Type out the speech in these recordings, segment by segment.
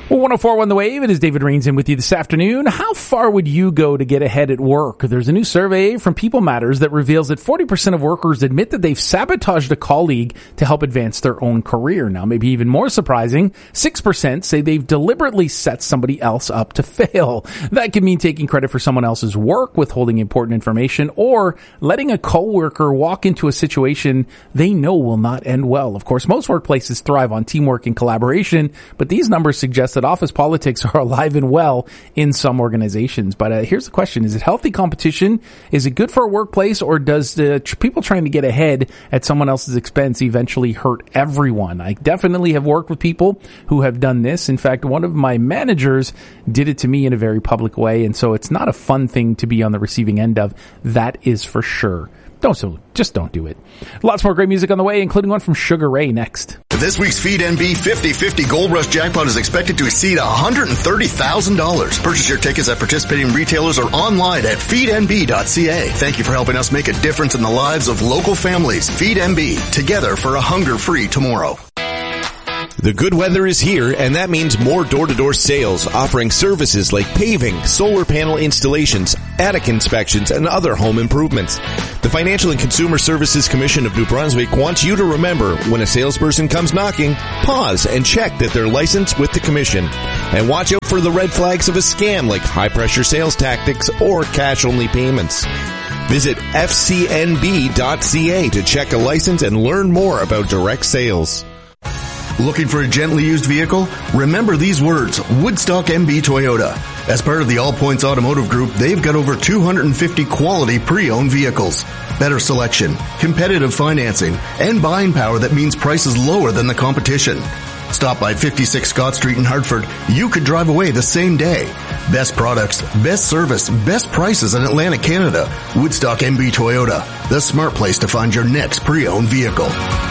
Well, 104.1 The Wave, it is David Rains in with you this afternoon. How far would you go to get ahead at work? There's a new survey from People Matters that reveals that 40% of workers admit that they've sabotaged a colleague to help advance their own career. Now, maybe even more surprising, 6% say they've deliberately set somebody else up to fail. That could mean taking credit for someone else's work, withholding important information, or letting a coworker walk into a situation they know will not end well. Of course, most workplaces thrive on teamwork and collaboration, but these numbers suggest that office politics are alive and well in some organizations. But here's the question. Is it healthy competition? Is it good for a workplace, or does people trying to get ahead at someone else's expense eventually hurt everyone? I definitely have worked with people who have done this. In fact, one of my managers did it to me in a very public way, and so it's not a fun thing to be on the receiving end of. That is for sure. Just don't do it. Lots more great music on the way, including one from Sugar Ray next. This week's Feed NB 50/50 Gold Rush Jackpot is expected to exceed $130,000. Purchase your tickets at participating retailers or online at feednb.ca. Thank you for helping us make a difference in the lives of local families. Feed NB, together for a hunger-free tomorrow. The good weather is here, and that means more door-to-door sales offering services like paving, solar panel installations, attic inspections, and other home improvements. The Financial and Consumer Services Commission of New Brunswick wants you to remember when a salesperson comes knocking, pause and check that they're licensed with the commission. And watch out for the red flags of a scam like high-pressure sales tactics or cash-only payments. Visit fcnb.ca to check a license and learn more about direct sales. Looking for a gently used vehicle? Remember these words, Woodstock MB Toyota. As part of the All Points Automotive Group, they've got over 250 quality pre-owned vehicles. Better selection, competitive financing, and buying power that means prices lower than the competition. Stop by 56 Scott Street in Hartford. You could drive away the same day. Best products, best service, best prices in Atlantic Canada. Woodstock MB Toyota, the smart place to find your next pre-owned vehicle.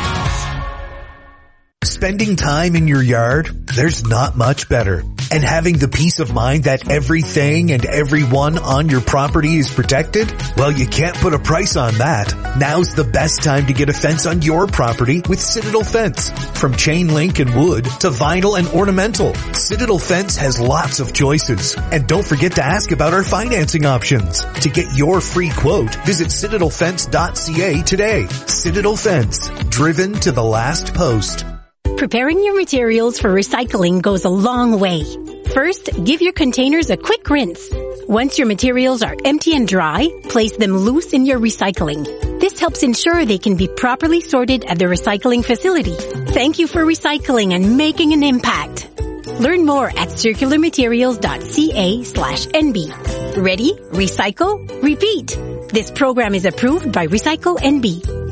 Spending time in your yard, there's not much better. And having the peace of mind that everything and everyone on your property is protected? Well, you can't put a price on that. Now's the best time to get a fence on your property with Citadel Fence. From chain link and wood to vinyl and ornamental, Citadel Fence has lots of choices. And don't forget to ask about our financing options. To get your free quote, visit citadelfence.ca today. Citadel Fence, driven to the last post. Preparing your materials for recycling goes a long way. First, give your containers a quick rinse. Once your materials are empty and dry, place them loose in your recycling. This helps ensure they can be properly sorted at the recycling facility. Thank you for recycling and making an impact. Learn more at circularmaterials.ca/NB. Ready? Recycle? Repeat. This program is approved by Recycle NB.